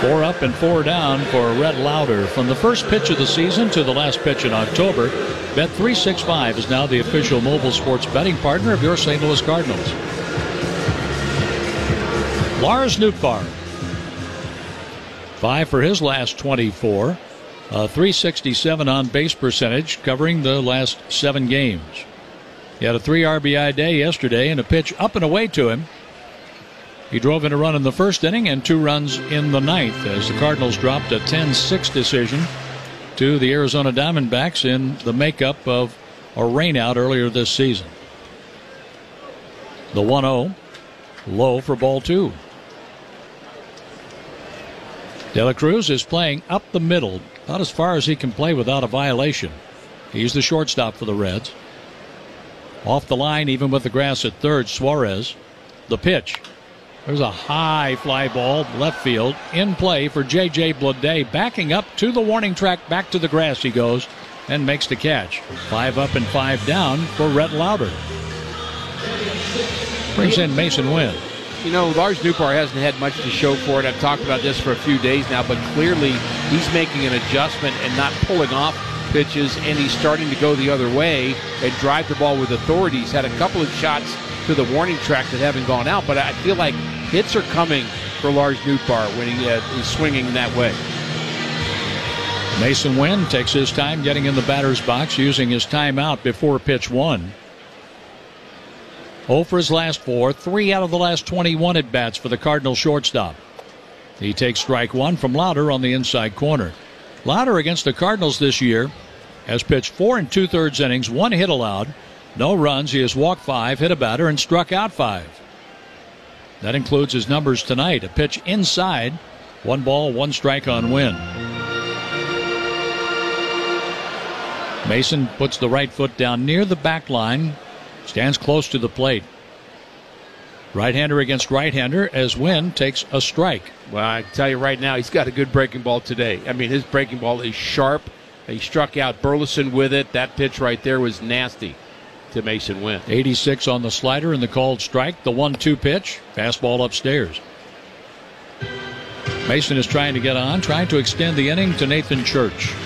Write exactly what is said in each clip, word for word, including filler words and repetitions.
Four up and four down for Rhett Lauder. From the first pitch of the season to the last pitch in October, Bet three sixty-five is now the official mobile sports betting partner of your Saint Louis Cardinals. Lars Nootbaar, five for his last twenty-four. Uh, three sixty-seven on base percentage, covering the last seven games. He had a three R B I day yesterday and a pitch up and away to him. He drove in a run in the first inning and two runs in the ninth as the Cardinals dropped a ten six decision to the Arizona Diamondbacks in the makeup of a rainout earlier this season. The one oh, low for ball two. De La Cruz is playing up the middle, about as far as he can play without a violation. He's the shortstop for the Reds. Off the line, even with the grass at third, Suarez. The pitch. There's a high fly ball, left field, in play for J J Bleday. Backing up to the warning track, back to the grass he goes, and makes the catch. Five up and five down for Rhett Lauder. Brings in Mason Wynn. You know, Lars Nootbaar hasn't had much to show for it. I've talked about this for a few days now, but clearly he's making an adjustment and not pulling off pitches, and he's starting to go the other way and drive the ball with authority. He's had a couple of shots to the warning track that haven't gone out, but I feel like hits are coming for Lars Nootbaar when he uh, is swinging that way. Mason Wynn takes his time getting in the batter's box, using his timeout before pitch one. oh for his last four, three out of the last twenty-one at bats for the Cardinal shortstop. He takes strike one from Lauder on the inside corner. Lauder against the Cardinals this year has pitched four and two-thirds innings, one hit allowed, no runs. He has walked five, hit a batter, and struck out five. That includes his numbers tonight. A pitch inside, one ball, one strike on Wynn. Mason puts the right foot down near the back line, stands close to the plate. Right-hander against right-hander as Wynn takes a strike. Well, I tell you right now, he's got a good breaking ball today. I mean, his breaking ball is sharp. He struck out Burleson with it. That pitch right there was nasty to Mason Wynn. eighty-six on the slider and the called strike. The one two pitch. Fastball upstairs. Mason is trying to get on, trying to extend the inning to Nathan Church.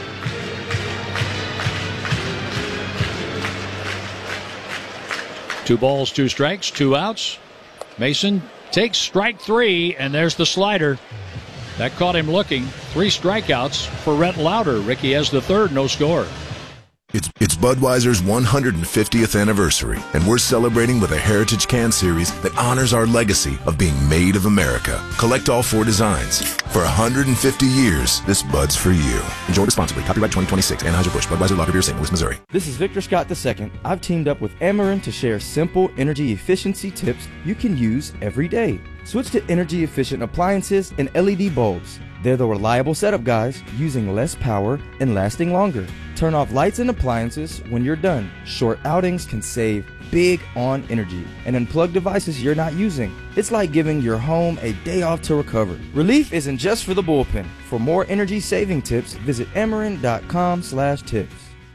Two balls, two strikes, two outs. Mason takes strike three, and there's the slider. That caught him looking. Three strikeouts for Rhett Lauder. Ricky has the third, no score. It's, it's Budweiser's one hundred fiftieth anniversary, and we're celebrating with a Heritage Can Series that honors our legacy of being made of America. Collect all four designs. For one hundred fifty years, this Bud's for you. Enjoy responsibly. Copyright twenty twenty-six. Anheuser-Busch. Budweiser Lager Beer, Saint Louis, Missouri. This is Victor Scott the Second. I've teamed up with Ameren to share simple energy efficiency tips you can use every day. Switch to energy-efficient appliances and L E D bulbs. They're the reliable setup guys, using less power and lasting longer. Turn off lights and appliances when you're done. Short outings can save big on energy. And unplug devices you're not using. It's like giving your home a day off to recover. Relief isn't just for the bullpen. For more energy-saving tips, visit Ameren.com slash tips.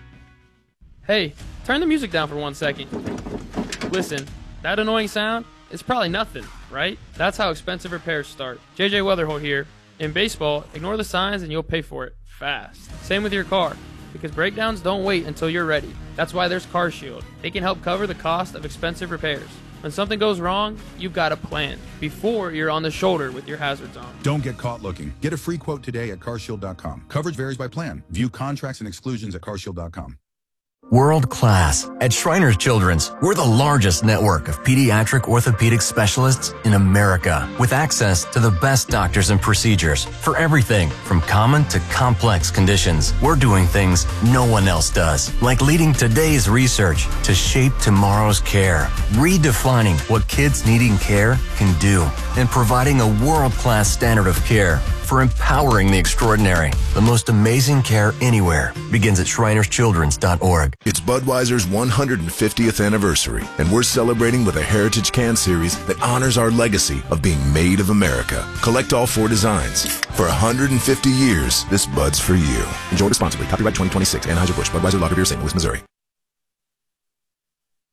Hey, turn the music down for one second. Listen, that annoying sound, it's probably nothing, right? That's how expensive repairs start. J J Weatherholt here. In baseball, ignore the signs and you'll pay for it fast. Same with your car, because breakdowns don't wait until you're ready. That's why there's CarShield. They can help cover the cost of expensive repairs. When something goes wrong, you've got a plan before you're on the shoulder with your hazards on. Don't get caught looking. Get a free quote today at car shield dot com. Coverage varies by plan. View contracts and exclusions at car shield dot com. World class. At Shriners Children's, we're the largest network of pediatric orthopedic specialists in America, with access to the best doctors and procedures for everything from common to complex conditions. We're doing things no one else does, like leading today's research to shape tomorrow's care, redefining what kids needing care can do, and providing a world-class standard of care for empowering the extraordinary. The most amazing care anywhere begins at Shriners Children's dot org. It's Budweiser's one hundred fiftieth anniversary, and we're celebrating with a Heritage Can Series that honors our legacy of being made of America. Collect all four designs. For one hundred fifty years, this Bud's for you. Enjoy responsibly. Copyright twenty twenty-six. Anheuser-Busch. Budweiser Lager Beer, Saint Louis, Missouri.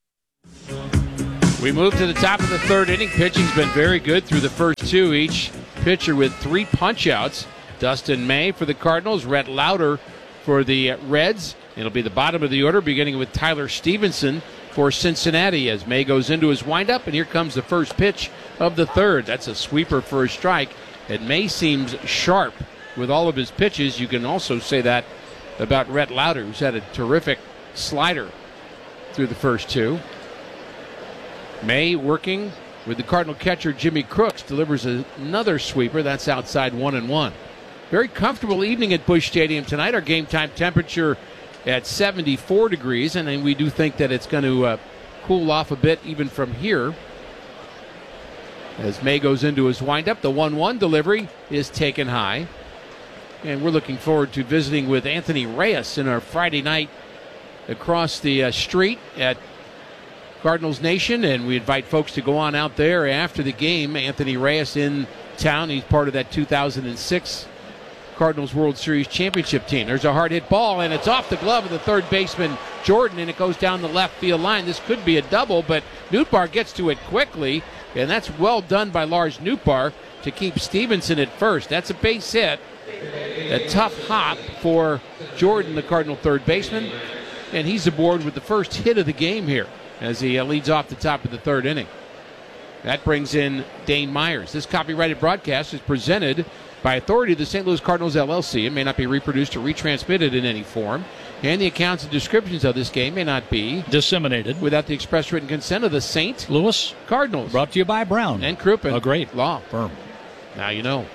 We move to the top of the third inning. Pitching's been very good through the first two. Each pitcher with three punch-outs. Dustin May for the Cardinals, Rhett Lauder for the Reds. It'll be the bottom of the order, beginning with Tyler Stevenson for Cincinnati as May goes into his windup, and here comes the first pitch of the third. That's a sweeper for a strike, and May seems sharp with all of his pitches. You can also say that about Rhett Lauder, who's had a terrific slider through the first two. May working with the Cardinal catcher Jimmy Crooks, delivers another sweeper. That's outside one and one. Very comfortable evening at Busch Stadium tonight. Our game time temperature at seventy-four degrees, and then we do think that it's going to uh, cool off a bit even from here. As May goes into his windup, the one one delivery is taken high. And we're looking forward to visiting with Anthony Reyes in our Friday night across the uh, street at Cardinals Nation, and we invite folks to go on out there after the game. Anthony Reyes in town. He's part of that two thousand six Cardinals World Series championship team. There's a hard hit ball, and it's off the glove of the third baseman Jordan, and it goes down the left field line. This could be a double, but Nootbaar gets to it quickly, and that's well done by Lars Nootbaar to keep Stevenson at first. That's a base hit. A tough hop for Jordan, the Cardinal third baseman, and he's aboard with the first hit of the game here as he uh, leads off the top of the third inning. That brings in Dane Myers. This copyrighted broadcast is presented by authority of the Saint Louis Cardinals, L L C. It may not be reproduced or retransmitted in any form, and the accounts and descriptions of this game may not be disseminated without the express written consent of the Saint Louis Cardinals. Brought to you by Brown and Crouppen. A great law firm. Now you know.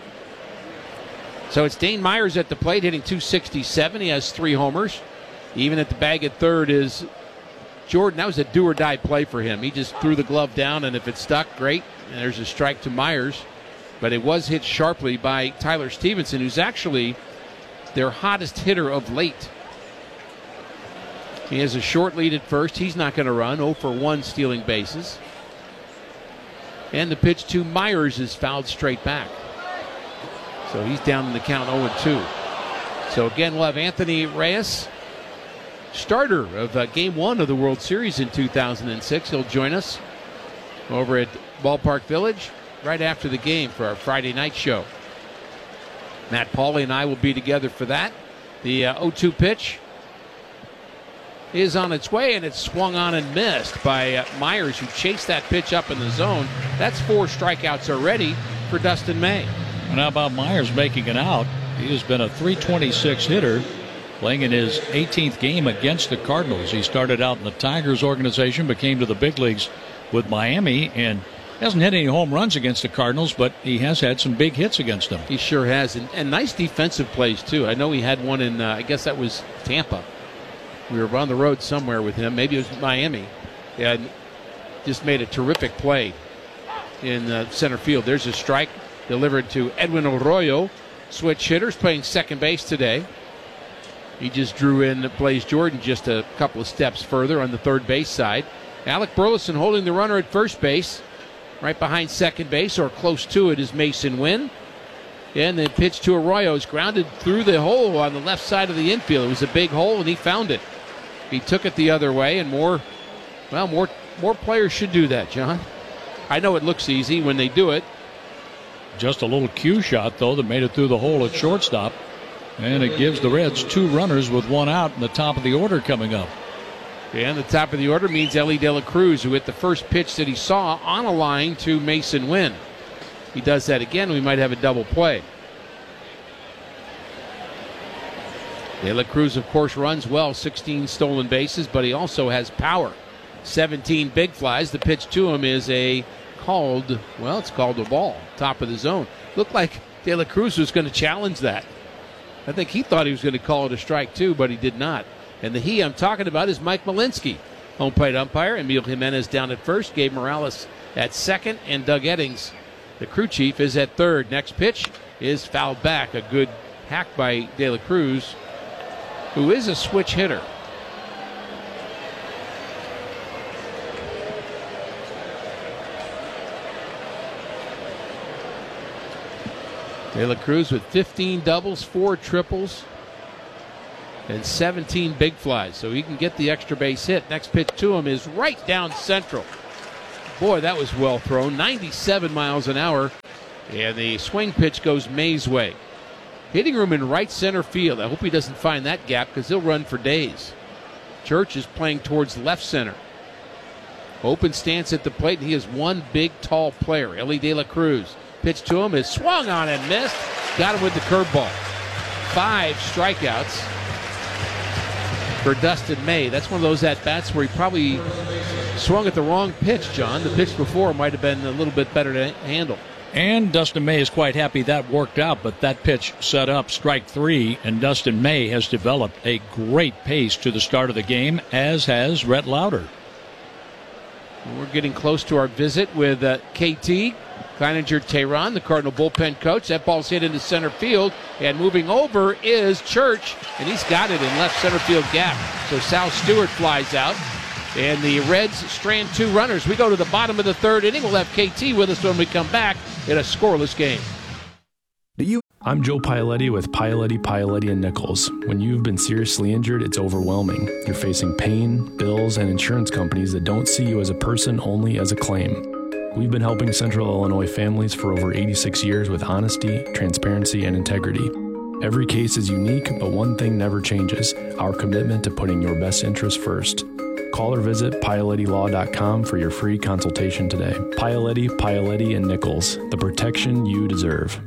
So it's Dane Myers at the plate, hitting two sixty-seven. He has three homers. Even at the bag at third is Jordan. That was a do-or-die play for him. He just threw the glove down, and if it stuck, great. And there's a strike to Myers. But it was hit sharply by Tyler Stevenson, who's actually their hottest hitter of late. He has a short lead at first. He's not going to run. oh for one stealing bases. And the pitch to Myers is fouled straight back. So he's down in the count oh and two. So again, we'll have Anthony Reyes, starter of uh, Game one of the World Series in two thousand six. He'll join us over at Ballpark Village right after the game for our Friday night show. Matt Pauley and I will be together for that. The uh, oh two pitch is on its way, and it's swung on and missed by uh, Myers, who chased that pitch up in the zone. That's four strikeouts already for Dustin May. And how about Myers making it out? He has been a three twenty-six hitter, playing in his eighteenth game against the Cardinals. He started out in the Tigers organization, but came to the big leagues with Miami, and hasn't hit any home runs against the Cardinals, but he has had some big hits against them. He sure has, and, and nice defensive plays, too. I know he had one in, uh, I guess that was Tampa. We were on the road somewhere with him. Maybe it was Miami. And just made a terrific play in uh, center field. There's a strike delivered to Edwin Arroyo. Switch hitters playing second base today. He just drew in Blaze Jordan just a couple of steps further on the third base side. Alec Burleson holding the runner at first base. Right behind second base, or close to it, is Mason Wynn. And the pitch to Arroyo is grounded through the hole on the left side of the infield. It was a big hole, and he found it. He took it the other way, and more, well, more, more players should do that, John. I know it looks easy when they do it. Just a little cue shot, though, that made it through the hole at shortstop. And it gives the Reds two runners with one out in the top of the order coming up. And the top of the order means Elly De La Cruz, who hit the first pitch that he saw on a line to Mason Wynn. He does that again, we might have a double play. De La Cruz, of course, runs well, sixteen stolen bases, but he also has power. seventeen big flies. The pitch to him is a called, well, it's called a ball, top of the zone. Looked like De La Cruz was going to challenge that. I think he thought he was going to call it a strike, too, but he did not. And the he I'm talking about is Mike Malinsky, home plate umpire. Emil Jimenez down at first, Gabe Morales at second, and Doug Eddings, the crew chief, is at third. Next pitch is fouled back. A good hack by De La Cruz, who is a switch hitter. De La Cruz with fifteen doubles, four triples, and seventeen big flies, so he can get the extra base hit. Next pitch to him is right down central. Boy, that was well thrown. ninety-seven miles an hour And the swing pitch goes May's way. Hitting room in right center field. I hope he doesn't find that gap because he'll run for days. Church is playing towards left center. Open stance at the plate, and he is one big, tall player. Elly De La Cruz. Pitch to him is swung on and missed. Got him with the curveball. Five strikeouts for Dustin May. That's one of those at-bats where he probably swung at the wrong pitch, John. The pitch before might have been a little bit better to handle. And Dustin May is quite happy that worked out, but that pitch set up strike three, and Dustin May has developed a great pace to the start of the game, as has Rhett Lauder. We're getting close to our visit with uh, K T, Cleninger Tehran, the Cardinal bullpen coach. That ball's hit into center field, and moving over is Church, and he's got it in left center field gap. So Sal Stewart flies out, and the Reds strand two runners. We go to the bottom of the third inning. We'll have K T with us when we come back in a scoreless game. Do you? I'm Joe Paoletti with Paoletti, Paoletti and Nichols. When you've been seriously injured, it's overwhelming. You're facing pain, bills, and insurance companies that don't see you as a person, only as a claim. We've been helping Central Illinois families for over eighty-six years with honesty, transparency, and integrity. Every case is unique, but one thing never changes: our commitment to putting your best interest first. Call or visit Paoletti Law dot com for your free consultation today. Paoletti, Paoletti and Nichols, the protection you deserve.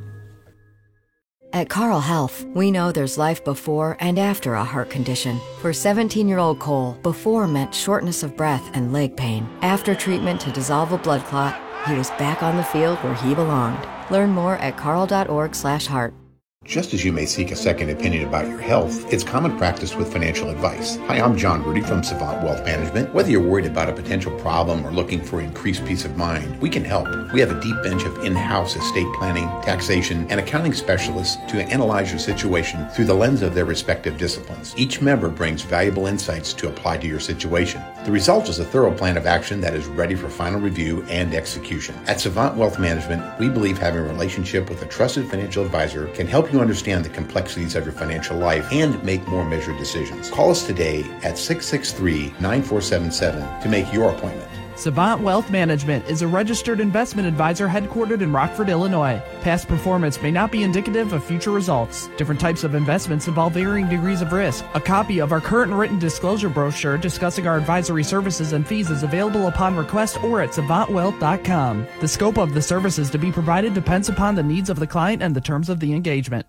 At Carle Health, we know there's life before and after a heart condition. For seventeen-year-old Cole, before meant shortness of breath and leg pain. After treatment to dissolve a blood clot, he was back on the field where he belonged. Learn more at carle dot org slash heart. Just as you may seek a second opinion about your health, it's common practice with financial advice. Hi, I'm John Rudy from Savant Wealth Management. Whether you're worried about a potential problem or looking for increased peace of mind, we can help. We have a deep bench of in-house estate planning, taxation, and accounting specialists to analyze your situation through the lens of their respective disciplines. Each member brings valuable insights to apply to your situation. The result is a thorough plan of action that is ready for final review and execution. At Savant Wealth Management, we believe having a relationship with a trusted financial advisor can help you understand the complexities of your financial life and make more measured decisions. Call us today at six six three, nine four seven seven to make your appointment. Savant Wealth Management is a registered investment advisor headquartered in Rockford, Illinois. Past performance may not be indicative of future results. Different types of investments involve varying degrees of risk. A copy of our current written disclosure brochure discussing our advisory services and fees is available upon request or at savant wealth dot com. The scope of the services to be provided depends upon the needs of the client and the terms of the engagement.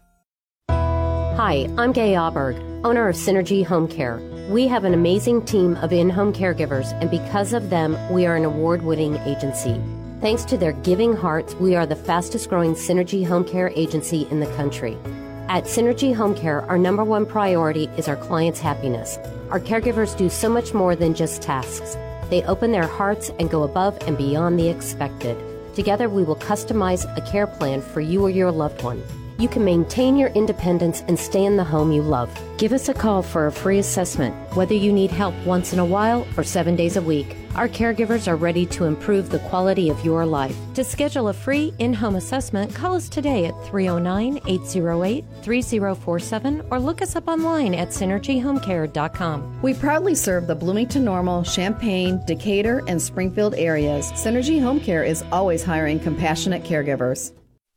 Hi, I'm Gay Auberg, owner of Synergy Home Care. We have an amazing team of in-home caregivers, and because of them, we are an award-winning agency. Thanks to their giving hearts, we are the fastest-growing Synergy Home Care agency in the country. At Synergy Home Care, our number one priority is our clients' happiness. Our caregivers do so much more than just tasks. They open their hearts and go above and beyond the expected. Together, we will customize a care plan for you or your loved one. You can maintain your independence and stay in the home you love. Give us a call for a free assessment, whether you need help once in a while or seven days a week. Our caregivers are ready to improve the quality of your life. To schedule a free in-home assessment, call us today at three oh nine, eight oh eight, three oh four seven or look us up online at synergy home care dot com. We proudly serve the Bloomington Normal, Champaign, Decatur, and Springfield areas. Synergy Home Care is always hiring compassionate caregivers.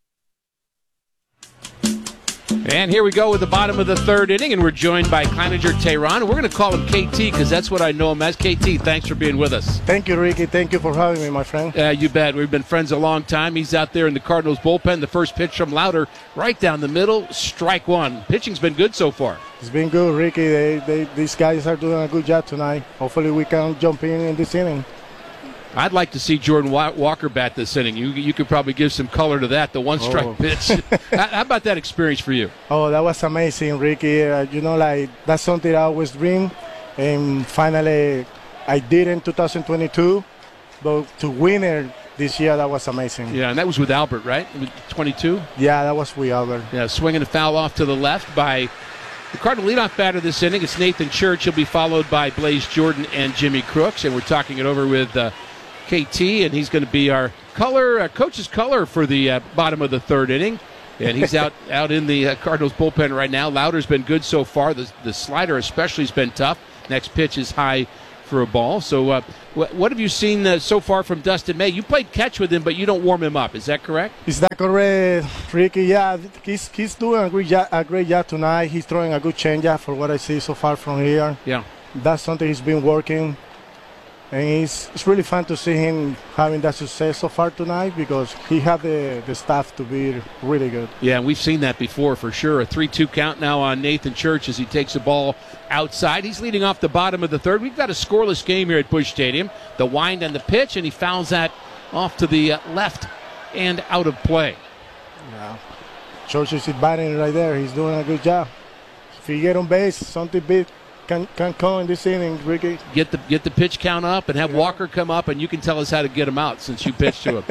And here we go with the bottom of the third inning, and we're joined by Cleninger Tehran. We're going to call him K T because that's what I know him as. K T, thanks for being with us. Thank you, Ricky. Thank you for having me, my friend. Uh, you bet. We've been friends a long time. He's out there in the Cardinals bullpen. The first pitch from Lauder, right down the middle, strike one. Pitching's been good so far. It's been good, Ricky. They, they, these guys are doing a good job tonight. Hopefully we can jump in in this inning. I'd like to see Jordan Walker bat this inning. You you could probably give some color to that, the one-strike oh. pitch. How about that experience for you? Oh, that was amazing, Ricky. Uh, you know, like, that's something I always dream. And finally, I did in two thousand twenty-two. But to win it this year, that was amazing. Yeah, and that was with Albert, right? twenty-two? Yeah, that was with Albert. Yeah, swinging a foul off to the left by the Cardinal leadoff batter this inning. It's Nathan Church. He'll be followed by Blaze Jordan and Jimmy Crooks. And we're talking it over with Uh, K T, and he's going to be our color, uh, coach's color for the uh, bottom of the third inning. And he's out out in the uh, Cardinals bullpen right now. Lauder's been good so far. The, the slider especially has been tough. Next pitch is high for a ball. So uh, wh- what have you seen uh, so far from Dustin May? You played catch with him, but you don't warm him up. Is that correct? Is that correct, Ricky? Yeah, he's, he's doing a great, job, a great job tonight. He's throwing a good changeup for what I see so far from here. Yeah. That's something he's been working. And it's, it's really fun to see him having that success so far tonight because he had the, the staff to be really good. Yeah, we've seen that before for sure. A three two count now on Nathan Church as he takes the ball outside. He's leading off the bottom of the third. We've got a scoreless game here at Busch Stadium. The wind and the pitch, and he fouls that off to the left and out of play. Yeah. Church is batting right there. He's doing a good job. If he get on base, something big can can come in this inning, Ricky. Get the get the pitch count up and have yeah. Walker come up, and you can tell us how to get him out since you pitched to him.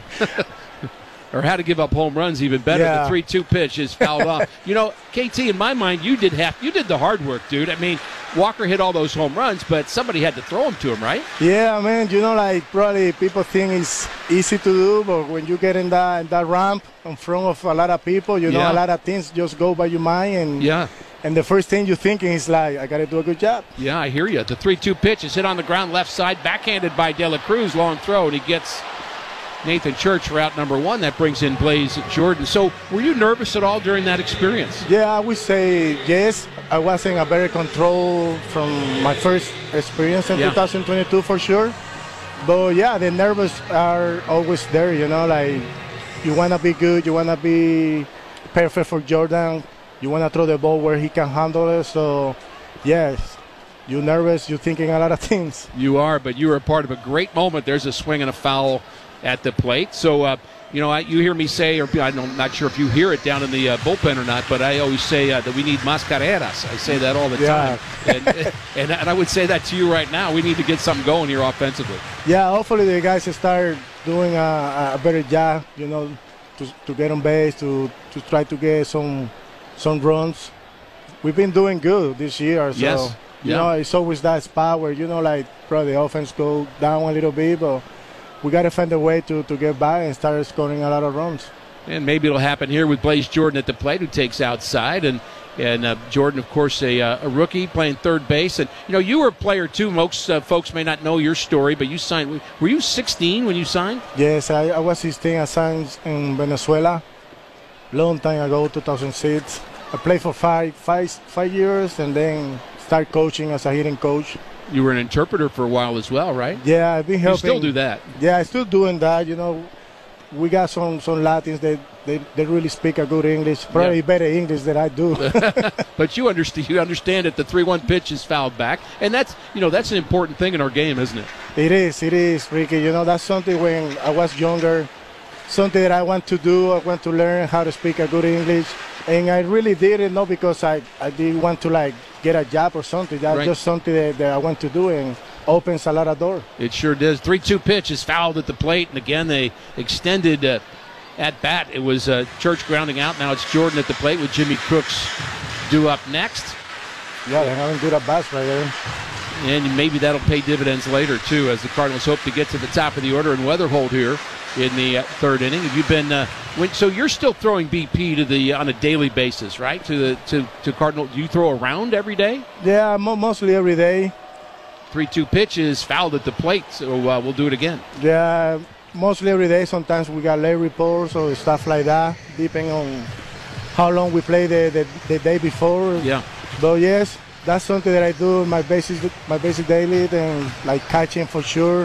Or how to give up home runs even better. Yeah. The three two pitch is fouled off. You know, K T, in my mind, you did half. You did the hard work, dude. I mean, Walker hit all those home runs, but somebody had to throw them to him, right? Yeah, man. You know, like probably people think it's easy to do, but when you get in that in that ramp in front of a lot of people, you know, yeah. a lot of things just go by your mind, and yeah. And the first thing you're thinking is like, I got to do a good job. Yeah, I hear you. The three two pitch is hit on the ground left side, backhanded by De La Cruz, long throw, and he gets Nathan Church route number one. That brings in Blaze Jordan. So were you nervous at all during that experience? Yeah, I would say yes. I wasn't a very control from my first experience in yeah. twenty twenty-two for sure. But yeah, the nerves are always there, you know, like you want to be good, you want to be perfect for Jordan. You want to throw the ball where he can handle it. So, yes, you're nervous. You're thinking a lot of things. You are, but you are a part of a great moment. There's a swing and a foul at the plate. So, uh, you know, I, you hear me say, or I'm not sure if you hear it down in the uh, bullpen or not, but I always say uh, that we need mascareras. I say that all the yeah. time. and, and, and I would say that to you right now. We need to get something going here offensively. Yeah, hopefully the guys start doing a, a better job, you know, to, to get on base, to, to try to get some – some runs. We've been doing good this year, so yes. you yeah. know it's always that spot where you know like probably the offense go down a little bit, but we got to find a way to, to get by and start scoring a lot of runs. And maybe it'll happen here with Blaze Jordan at the plate, who takes outside, and and uh, Jordan, of course, a, uh, a rookie playing third base. And you know, you were a player too. Most uh, folks may not know your story, but you signed. Were you sixteen when you signed? Yes, I, I was sixteen. I signed in Venezuela, long time ago, two thousand six. I played for five, five, five years and then start coaching as a hitting coach. You were an interpreter for a while as well, right? Yeah, I've been helping. You still do that? Yeah, I still doing that. You know, we got some, some Latins that they, they really speak a good English, probably yeah. better English than I do. But you understand, you understand that the three one pitch is fouled back, and that's you know that's an important thing in our game, isn't it? It is, it is, Ricky. You know, that's something when I was younger, something that I want to do. I want to learn how to speak a good English. And I really did it not because I, I didn't want to like get a job or something. That's right. just something that, that I want to do and opens a lot of doors. It sure does. three two pitch is fouled at the plate, and again they extended uh, at bat. It was uh, Church grounding out. Now it's Jordan at the plate with Jimmy Crooks due up next. Yeah, they're having good at bats right there. And maybe that'll pay dividends later too, as the Cardinals hope to get to the top of the order and weather hold here in the uh, third inning. Have you been? Uh, when, so you're still throwing B P to the on a daily basis, right? To the to to Cardinal. Do you throw around every day? Yeah, mo- mostly every day. three two pitches fouled at the plate, so uh, we'll do it again. Yeah, mostly every day. Sometimes we got late reports or stuff like that, depending on how long we play the, the, the day before. Yeah. But yes, that's something that I do my basic my basic daily, and like catching for sure.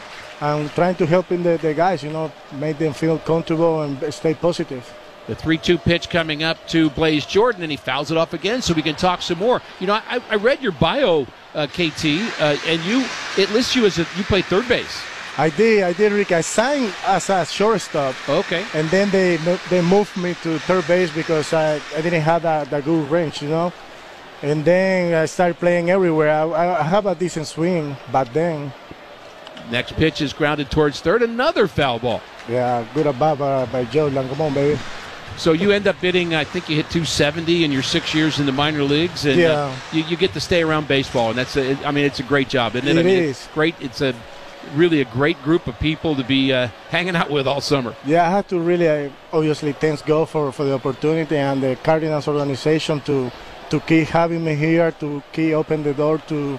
I'm trying to help in the, the guys, you know, make them feel comfortable and stay positive. The three two pitch coming up to Blaze Jordan, and he fouls it off again, so we can talk some more. You know, I, I read your bio, uh, K T, uh, and you it lists you as a, you play third base. I did, I did, Rick. I signed as a shortstop. Okay. And then they they moved me to third base because I, I didn't have that, that good range, you know. And then I started playing everywhere. I, I have a decent swing back then. Next pitch is grounded towards third. Another foul ball. Yeah, good at bat by, by Jordan. Come on, baby. So you end up hitting, I think you hit two seventy in your six years in the minor leagues, and yeah. uh, you, you get to stay around baseball, and that's a, I mean, it's a great job, isn't it? It I mean, is. It's great. It's a really a great group of people to be uh, hanging out with all summer. Yeah, I have to really, uh, obviously, thank God for, for the opportunity and the Cardinals organization to to keep having me here, to keep open the door to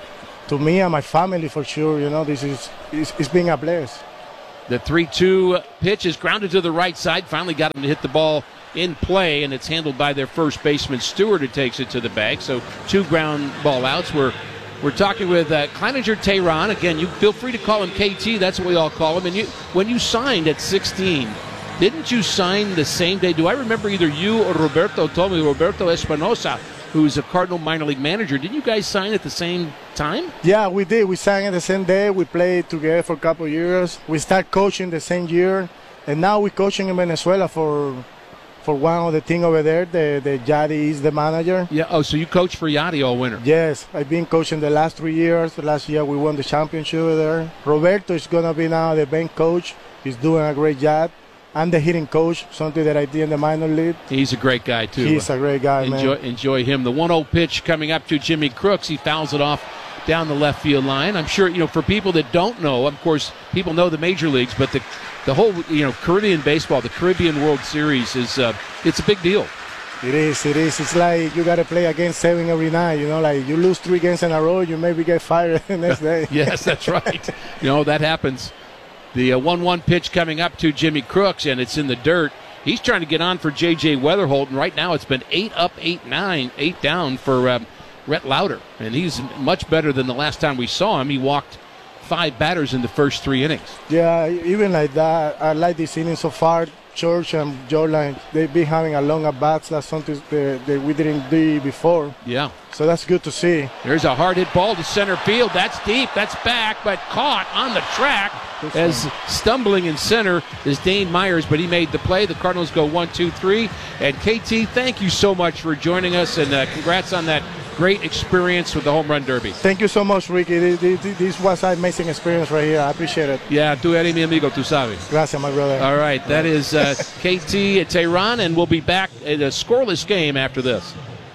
to me and my family for sure. You know, this is it's, it's been a bless. The three two pitch is grounded to the right side. Finally got him to hit the ball in play, and it's handled by their first baseman, Stewart, who takes it to the bag. So two ground ball outs. We're we're talking with uh, Cleninger Tehran. Again, you feel free to call him K T. That's what we all call him. And you, when you signed at sixteen, didn't you sign the same day? Do I remember either you or Roberto told me, Roberto Espinosa, who's a Cardinal minor league manager, did you guys sign at the same time? Yeah, we did. We signed at the same day. We played together for a couple of years. We started coaching the same year, and now we're coaching in Venezuela for for one of the team over there. The the Yadi is the manager. Yeah. Oh, so you coached for Yadi all winter? Yes, I've been coaching the last three years. The last year we won the championship over there. Roberto is gonna be now the bench coach. He's doing a great job. I'm the hitting coach, something that I did in the minor league. He's a great guy, too. He's a great guy, enjoy, man. Enjoy him. The one oh pitch coming up to Jimmy Crooks. He fouls it off down the left field line. I'm sure, you know, for people that don't know, of course, people know the major leagues, but the the whole, you know, Caribbean baseball, the Caribbean World Series is, uh, it's a big deal. It is, it is. It's like you got to play against seven every night. You know, like you lose three games in a row, you maybe get fired the next day. Yes, that's right. You know, that happens. The one one uh, pitch coming up to Jimmy Crooks, and it's in the dirt. He's trying to get on for J J Weatherholt, and right now it's been eight up, eight nine, eight down for uh, Rhett Lauder. And he's much better than the last time we saw him. He walked five batters in the first three innings. Yeah, even like that, I like this inning so far. George and Jordan, they've been having a long at bats. That's something that, that we didn't do before. Yeah. So that's good to see. There's a hard hit ball to center field. That's deep. That's back, but caught on the track. As stumbling in center is Dane Myers, but he made the play. The Cardinals go one, two, three. And K T, thank you so much for joining us, and uh, congrats on that great experience with the Home Run Derby. Thank you so much, Ricky. This, this was an amazing experience right here. I appreciate it. Yeah, tú eres mi amigo, tú sabes. Gracias, my brother. All right, that is uh, K T at Tehran, and we'll be back in a scoreless game after this.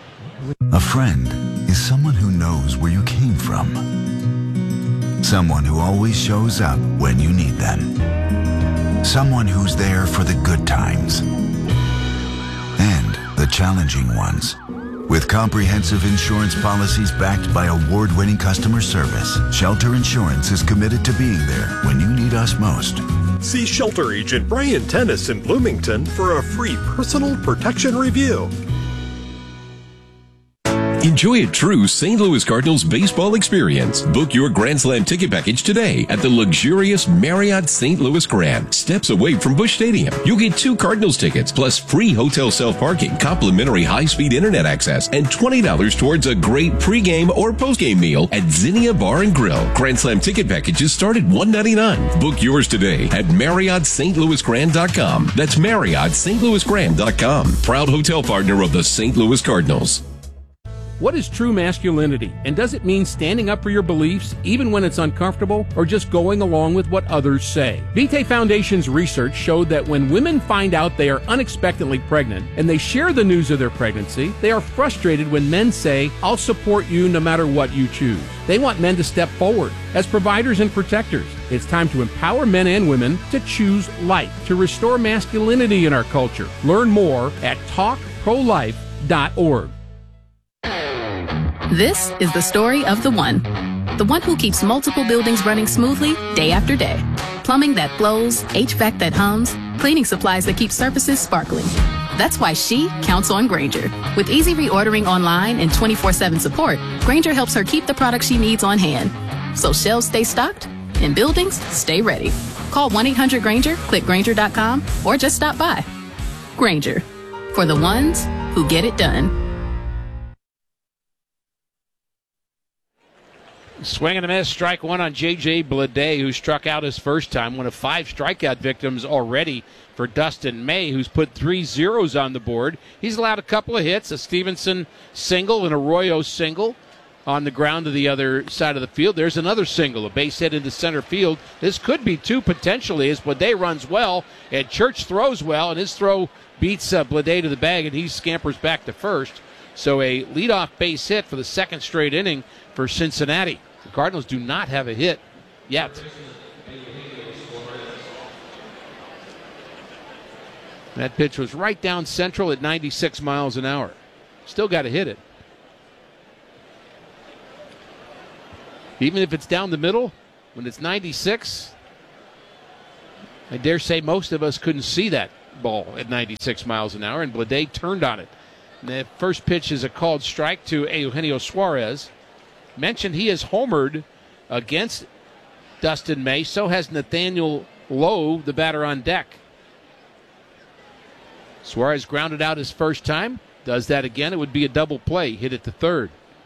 A friend is someone who knows where you came from. Someone who always shows up when you need them. Someone who's there for the good times and the challenging ones. With comprehensive insurance policies backed by award-winning customer service, Shelter Insurance is committed to being there when you need us most. See Shelter Agent Brian Tennis in Bloomington for a free personal protection review. Enjoy a true Saint Louis Cardinals baseball experience. Book your Grand Slam ticket package today at the luxurious Marriott Saint Louis Grand, steps away from Busch Stadium. You'll get two Cardinals tickets plus free hotel self-parking, complimentary high-speed internet access, and twenty dollars towards a great pregame or postgame meal at Zinnia Bar and Grill. Grand Slam ticket packages start at one ninety-nine. Book yours today at Marriott Saint Louis Grand dot com. That's Marriott Saint Louis Grand dot com. Proud hotel partner of the Saint Louis Cardinals. What is true masculinity, and does it mean standing up for your beliefs even when it's uncomfortable, or just going along with what others say? Vitae Foundation's research showed that when women find out they are unexpectedly pregnant and they share the news of their pregnancy, they are frustrated when men say, "I'll support you no matter what you choose." They want men to step forward as providers and protectors. It's time to empower men and women to choose life, to restore masculinity in our culture. Learn more at talk pro life dot org. This is the story of the one. The one who keeps multiple buildings running smoothly day after day. Plumbing that flows, H V A C that hums, cleaning supplies that keep surfaces sparkling. That's why she counts on Grainger. With easy reordering online and twenty-four seven support, Grainger helps her keep the products she needs on hand. So shelves stay stocked and buildings stay ready. Call one eight hundred Grainger, click Grainger dot com, or just stop by. Grainger, for the ones who get it done. Swing and a miss, strike one on J J Bleday, who struck out his first time. One of five strikeout victims already for Dustin May, who's put three zeros on the board. He's allowed a couple of hits, a Stevenson single and Arroyo single on the ground to the other side of the field. There's another single, a base hit into center field. This could be two potentially as Bleday runs well and Church throws well, and his throw beats uh, Bleday to the bag, and he scampers back to first. So a leadoff base hit for the second straight inning for Cincinnati. The Cardinals do not have a hit yet. That pitch was right down central at ninety-six miles an hour. Still got to hit it. Even if it's down the middle, when it's ninety-six, I dare say most of us couldn't see that ball at ninety-six miles an hour, and Bleday turned on it. And the first pitch is a called strike to Eugenio Suarez. Mentioned he has homered against Dustin May. So has Nathaniel Lowe, the batter on deck. Suarez grounded out his first time. Does that again, it would be a double play. Hit it to third.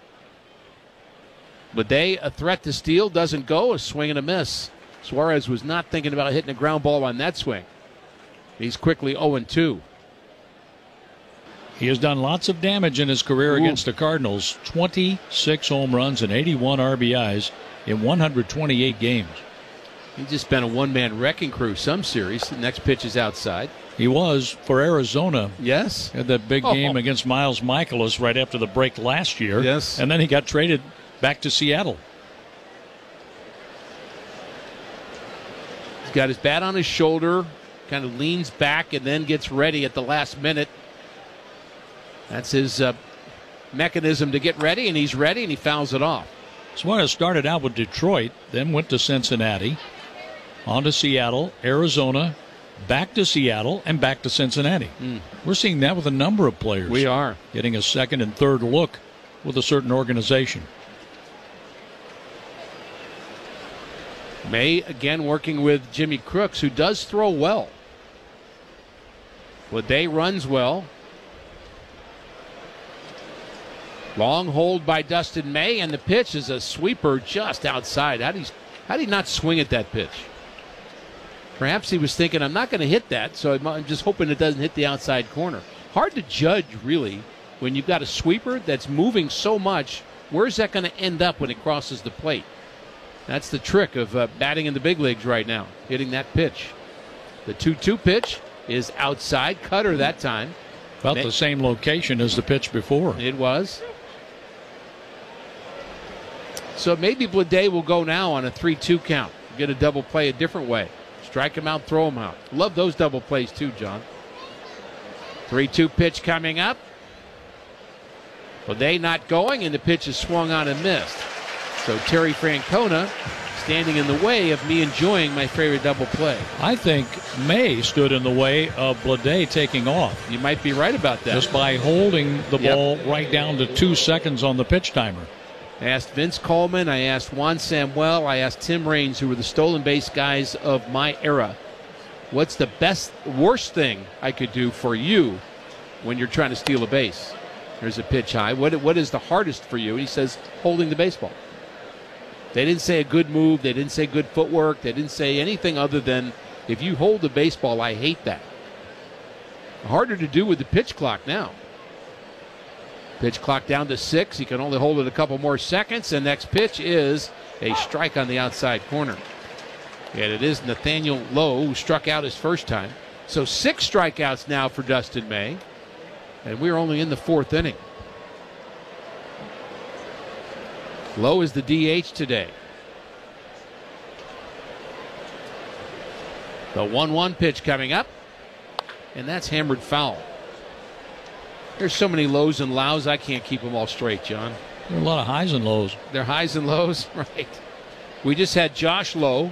Bleday, a threat to steal, doesn't go. A swing and a miss. Suarez was not thinking about hitting a ground ball on that swing. He's quickly oh and two. He has done lots of damage in his career Ooh. against the Cardinals. twenty-six home runs and eighty-one R B Is in one hundred twenty-eight games. He's just been a one-man wrecking crew some series. The next pitch is outside. He was for Arizona. Yes. Had that big oh. game against Miles Michaelis right after the break last year. Yes. And then he got traded back to Seattle. He's got his bat on his shoulder, kind of leans back and then gets ready at the last minute. That's his uh, mechanism to get ready, and he's ready, and he fouls it off. Suarez started out with Detroit, then went to Cincinnati, on to Seattle, Arizona, back to Seattle, and back to Cincinnati. Mm. We're seeing that with a number of players. We are. Getting a second and third look with a certain organization. May again working with Jimmy Crooks, who does throw well. Bleday runs well. Long hold by Dustin May, and the pitch is a sweeper just outside. How did he, how did he not swing at that pitch? Perhaps he was thinking, I'm not going to hit that, so I'm just hoping it doesn't hit the outside corner. Hard to judge, really, when you've got a sweeper that's moving so much. Where's that going to end up when it crosses the plate? That's the trick of uh, batting in the big leagues right now, hitting that pitch. The two two pitch is outside, cutter that time. About May- the same location as the pitch before. It was. So maybe Bleday will go now on a three two count. Get a double play a different way. Strike him out, throw him out. Love those double plays too, John. three two pitch coming up. Bleday not going, and the pitch is swung on and missed. So Terry Francona standing in the way of me enjoying my favorite double play. I think May stood in the way of Bleday taking off. You might be right about that. Just by holding the Yep. ball right down to two seconds on the pitch timer. I asked Vince Coleman, I asked Juan Samuel, I asked Tim Raines, who were the stolen base guys of my era. What's the best, worst thing I could do for you when you're trying to steal a base? There's a pitch high. What What is the hardest for you? He says, holding the baseball. They didn't say a good move. They didn't say good footwork. They didn't say anything other than, if you hold the baseball, I hate that. Harder to do with the pitch clock now. Pitch clock down to six. He can only hold it a couple more seconds. And next pitch is a strike on the outside corner. And it is Nathaniel Lowe who struck out his first time. So six strikeouts now for Dustin May. And we're only in the fourth inning. Lowe is the D H today. The one one pitch coming up. And that's hammered foul. There's so many lows and lows, I can't keep them all straight, John. There are a lot of highs and lows. They're highs and lows, right. We just had Josh Lowe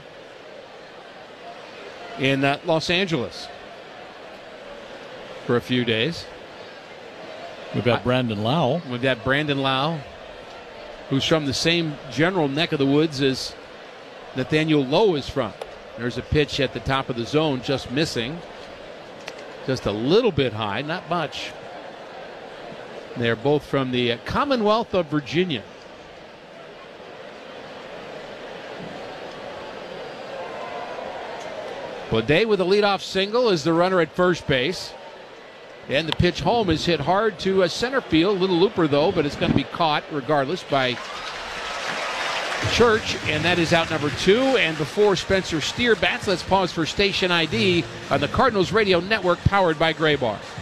in uh, Los Angeles for a few days. We've got Brandon Lau. We've got Brandon Lau, who's from the same general neck of the woods as Nathaniel Lowe is from. There's a pitch at the top of the zone, just missing. Just a little bit high, not much. They're both from the Commonwealth of Virginia. Bleday with a leadoff single is the runner at first base. And the pitch home is hit hard to a center field. Little looper, though, but it's going to be caught regardless by Church. And that is out number two. And before Spencer Steer bats, let's pause for station I D on the Cardinals Radio Network, powered by Graybar.